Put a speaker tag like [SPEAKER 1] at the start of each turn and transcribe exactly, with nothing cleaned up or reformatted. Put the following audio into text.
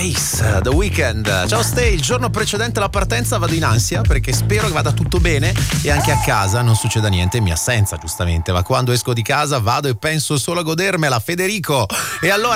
[SPEAKER 1] Ace, The Weeknd. Ciao Stay, il giorno precedente alla partenza vado in ansia perché spero che vada tutto bene e anche a casa non succeda niente in mia assenza, giustamente, ma quando esco di casa vado e penso solo a godermela. Federico. E allora